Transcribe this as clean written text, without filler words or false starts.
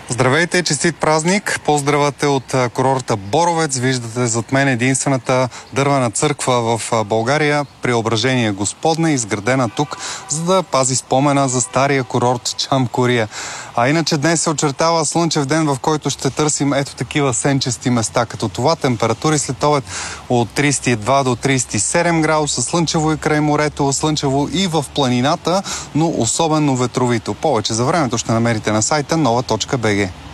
Здравейте, честит празник! Поздравате от курорта Боровец. Виждате зад мен единствената дървена църква в България, Преображение Господне, изградена тук, за да пази спомена за стария курорт Чамкория. А иначе днес се очертава слънчев ден, в който ще търсим ето такива сенчести места. Като това температури след обед от 32 до 37 градуса, слънчево и край морето, слънчево и в планината, но особено ветровито. Повече за времето ще намерите на сайта nova.bg.